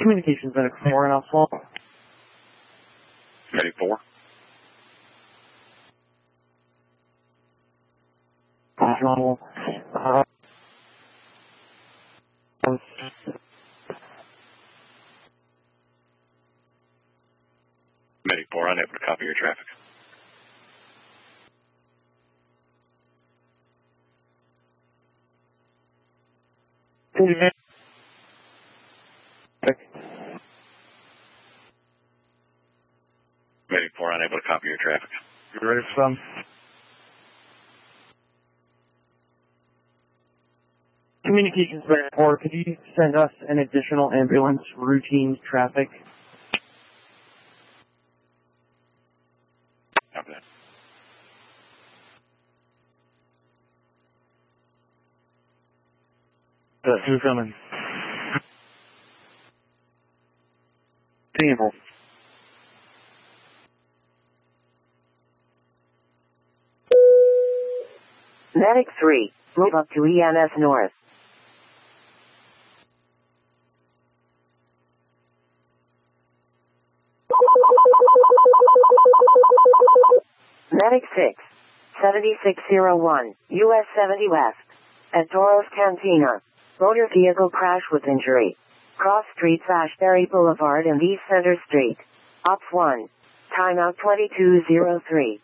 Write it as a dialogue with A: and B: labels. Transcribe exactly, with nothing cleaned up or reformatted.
A: Communications Medic four and Oswald.
B: Medic four.
A: Oswald. Uh,
B: Medic four, unable to copy your traffic. Medic four, unable to copy your traffic.
A: You ready for some? Communications Medic four, could you send us an additional ambulance routine traffic?
B: Copy that.
A: Uh, who's coming? Painful.
C: Medic three, move up to E M S North. Medic six, seventy-six oh one, U S seventy West. At Doros Cantina. Motor vehicle crash with injury. Cross Street Ashbury Boulevard and East Center Street. Ops one. Timeout twenty-two oh three.